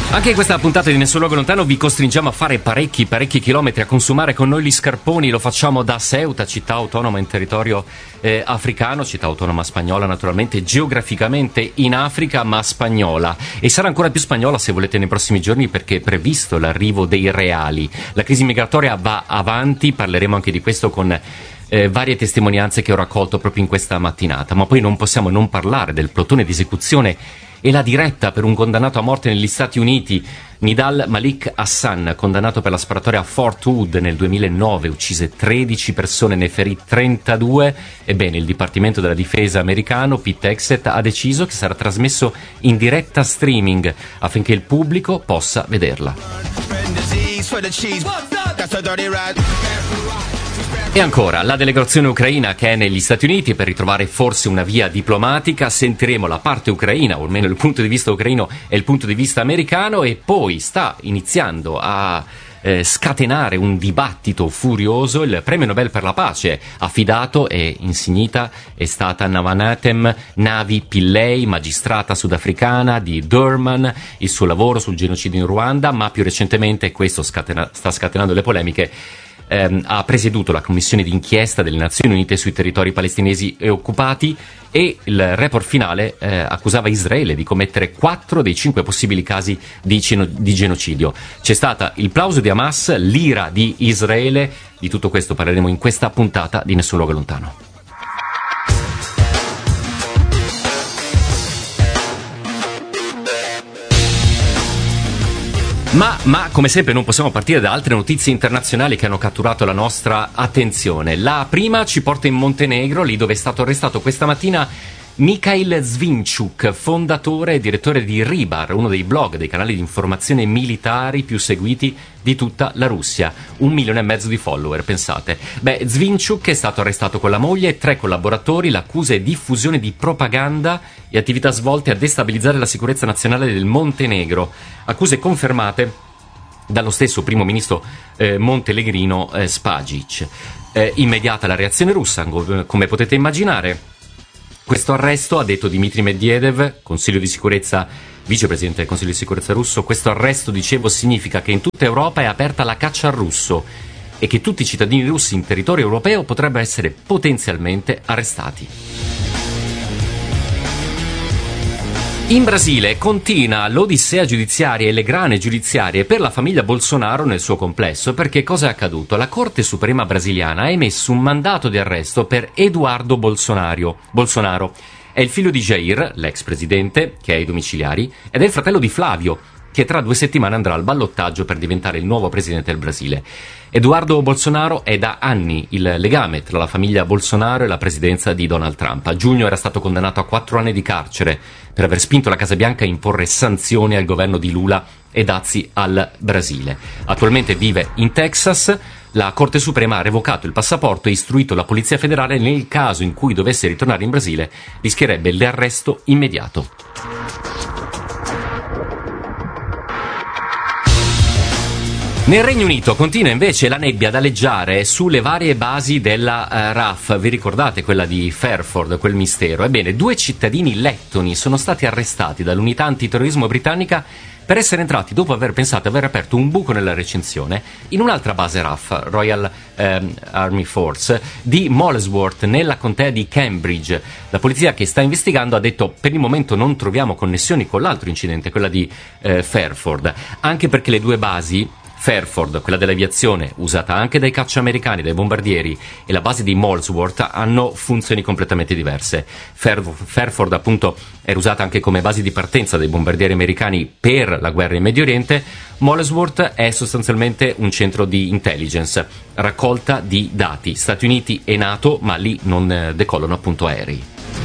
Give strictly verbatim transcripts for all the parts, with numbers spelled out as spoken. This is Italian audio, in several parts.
Anche in questa puntata di Nessun Luogo Lontano vi costringiamo a fare parecchi, parecchi chilometri, a consumare con noi gli scarponi. Lo facciamo da Ceuta, città autonoma in territorio eh, africano, città autonoma spagnola naturalmente, geograficamente in Africa ma spagnola. E sarà ancora più spagnola se volete nei prossimi giorni, perché è previsto l'arrivo dei reali. La crisi migratoria va avanti, parleremo anche di questo con Eh, varie testimonianze che ho raccolto proprio in questa mattinata, ma poi non possiamo non parlare del plotone di esecuzione e la diretta per un condannato a morte negli Stati Uniti. Nidal Malik Hassan, condannato per la sparatoria a Fort Hood nel duemilanove, uccise tredici persone, ne ferì trentadue. Ebbene, il Dipartimento della Difesa americano, Pete Hegseth, ha deciso che sarà trasmesso in diretta streaming affinché il pubblico possa vederla. E ancora, la delegazione ucraina che è negli Stati Uniti per ritrovare forse una via diplomatica. Sentiremo la parte ucraina, o almeno il punto di vista ucraino e il punto di vista americano, e poi sta iniziando a eh, scatenare un dibattito furioso il premio Nobel per la pace affidato e insignita è stata Navanethem Navi Pillay, magistrata sudafricana di Durban, il suo lavoro sul genocidio in Ruanda, ma più recentemente, e questo scatena- sta scatenando le polemiche, ehm, ha presieduto la commissione d'inchiesta delle Nazioni Unite sui territori palestinesi e occupati, e il report finale eh, accusava Israele di commettere quattro dei cinque possibili casi di, ceno- di genocidio. C'è stata il plauso di Hamas, l'ira di Israele. Di tutto questo parleremo in questa puntata di Nessun Luogo Lontano. Ma, ma, come sempre, non possiamo partire da altre notizie internazionali che hanno catturato la nostra attenzione. La prima ci porta in Montenegro, lì dove è stato arrestato questa mattina Mikhail Zvinčuk, fondatore e direttore di Rybar, uno dei blog, dei canali di informazione militari più seguiti di tutta la Russia. Un milione e mezzo di follower, pensate. Beh, Zvinčuk è stato arrestato con la moglie e tre collaboratori. L'accusa è diffusione di propaganda e attività svolte a destabilizzare la sicurezza nazionale del Montenegro. Accuse confermate dallo stesso primo ministro eh, montenegrino eh, Spajic. Eh, immediata la reazione russa, come potete immaginare. Questo arresto, ha detto Dmitry Medvedev, Consiglio di Sicurezza, vicepresidente del Consiglio di Sicurezza russo, questo arresto, dicevo, significa che in tutta Europa è aperta la caccia al russo e che tutti i cittadini russi in territorio europeo potrebbero essere potenzialmente arrestati. In Brasile continua l'odissea giudiziaria e le grane giudiziarie per la famiglia Bolsonaro nel suo complesso, perché cosa è accaduto? La Corte Suprema brasiliana ha emesso un mandato di arresto per Eduardo Bolsonaro. Bolsonaro è il figlio di Jair, l'ex presidente, che è ai domiciliari, ed è il fratello di Flavio, che tra due settimane andrà al ballottaggio per diventare il nuovo presidente del Brasile. Eduardo Bolsonaro è da anni il legame tra la famiglia Bolsonaro e la presidenza di Donald Trump. A giugno era stato condannato a quattro anni di carcere per aver spinto la Casa Bianca a imporre sanzioni al governo di Lula e dazi al Brasile. Attualmente vive in Texas. La Corte Suprema ha revocato il passaporto e istruito la Polizia Federale nel caso in cui dovesse ritornare in Brasile, rischierebbe l'arresto immediato. Nel Regno Unito continua invece la nebbia ad aleggiare sulle varie basi della uh, R A F. Vi ricordate quella di Fairford, quel mistero? Ebbene, due cittadini lettoni sono stati arrestati dall'unità antiterrorismo britannica per essere entrati, dopo aver pensato aver aperto un buco nella recinzione, in un'altra base R A F, Royal um, Army Force, di Molesworth, nella contea di Cambridge. La polizia che sta investigando ha detto: per il momento non troviamo connessioni con l'altro incidente, quella di uh, Fairford, anche perché le due basi, Fairford, quella dell'aviazione, usata anche dai cacciamericani, dai bombardieri, e la base di Molesworth hanno funzioni completamente diverse. Fair, Fairford, appunto, era usata anche come base di partenza dei bombardieri americani per la guerra in Medio Oriente. Molesworth è sostanzialmente un centro di intelligence, raccolta di dati, Stati Uniti e NATO, ma lì non decollano appunto aerei.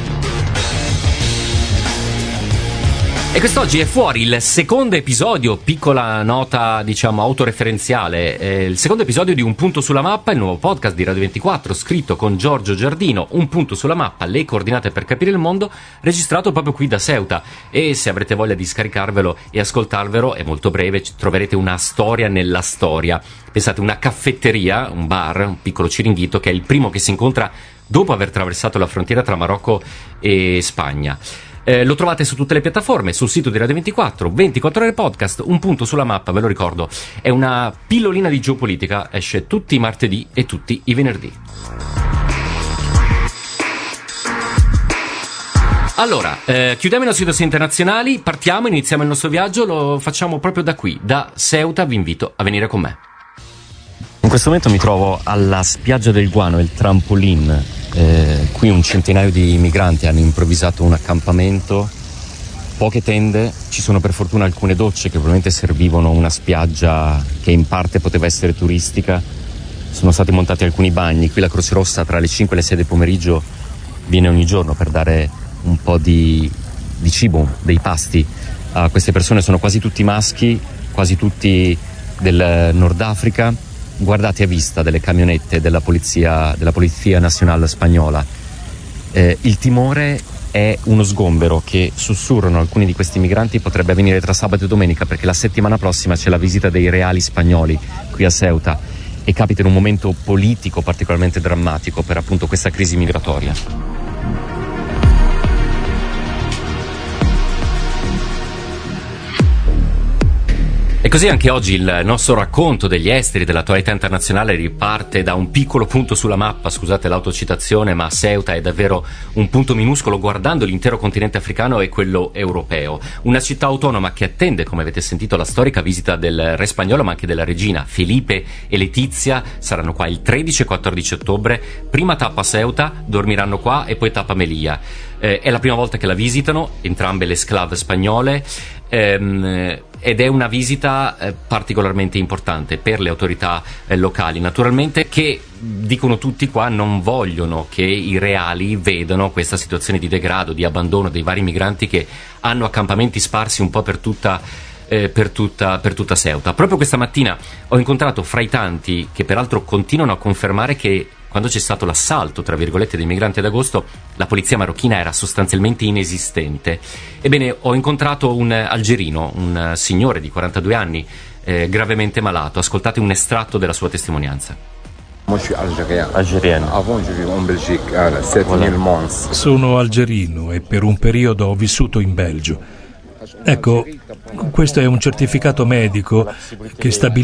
E quest'oggi è fuori il secondo episodio, piccola nota diciamo autoreferenziale, eh, il secondo episodio di Un punto sulla mappa, il nuovo podcast di Radio ventiquattro scritto con Giorgio Giardino, Un punto sulla mappa, le coordinate per capire il mondo, registrato proprio qui da Ceuta. E se avrete voglia di scaricarvelo e ascoltarvelo, è molto breve, troverete una storia nella storia. Pensate, una caffetteria, un bar, un piccolo ciringhito che è il primo che si incontra dopo aver attraversato la frontiera tra Marocco e Spagna. Eh, lo trovate su tutte le piattaforme, sul sito di Radio ventiquattro, ventiquattro ore podcast, un punto sulla mappa, ve lo ricordo, è una pillolina di geopolitica, esce tutti i martedì e tutti i venerdì. Allora, eh, chiudiamo i nostri dossier internazionali, partiamo, iniziamo il nostro viaggio, lo facciamo proprio da qui, da Ceuta, vi invito a venire con me. In questo momento mi trovo alla spiaggia del Guano, il trampolin. Eh, qui un centinaio di migranti hanno improvvisato un accampamento, poche tende, ci sono per fortuna alcune docce che probabilmente servivano una spiaggia che in parte poteva essere turistica. Sono stati montati alcuni bagni, qui la Croce Rossa tra le cinque e le sei del pomeriggio viene ogni giorno per dare un po' di, di cibo, dei pasti a queste persone. Sono quasi tutti maschi, quasi tutti del Nord Africa, guardati a vista delle camionette della polizia, della polizia nazionale spagnola. Eh, il timore è uno sgombero che sussurrano alcuni di questi migranti potrebbe avvenire tra sabato e domenica, perché la settimana prossima c'è la visita dei reali spagnoli qui a Ceuta e capita in un momento politico particolarmente drammatico per appunto questa crisi migratoria. E così anche oggi il nostro racconto degli esteri, dell'attualità internazionale riparte da un piccolo punto sulla mappa, scusate l'autocitazione, ma Ceuta è davvero un punto minuscolo guardando l'intero continente africano e quello europeo. Una città autonoma che attende, come avete sentito, la storica visita del re spagnolo ma anche della regina. Felipe e Letizia saranno qua il tredici e quattordici ottobre, prima tappa Ceuta, dormiranno qua e poi tappa Melilla. Eh, è la prima volta che la visitano, entrambe le sclave spagnole. Ehm, ed è una visita eh, particolarmente importante per le autorità eh, locali, naturalmente, che dicono tutti qua non vogliono che i reali vedano questa situazione di degrado, di abbandono dei vari migranti che hanno accampamenti sparsi un po' per tutta eh, per tutta per tutta Ceuta. Proprio questa mattina ho incontrato fra i tanti che peraltro continuano a confermare che quando c'è stato l'assalto, tra virgolette, dei migranti ad agosto, la polizia marocchina era sostanzialmente inesistente. Ebbene, ho incontrato un algerino, un signore di quarantadue anni, eh, gravemente malato. Ascoltate un estratto della sua testimonianza. Sono algerino e per un periodo ho vissuto in Belgio. Ecco, questo è un certificato medico che stabilisce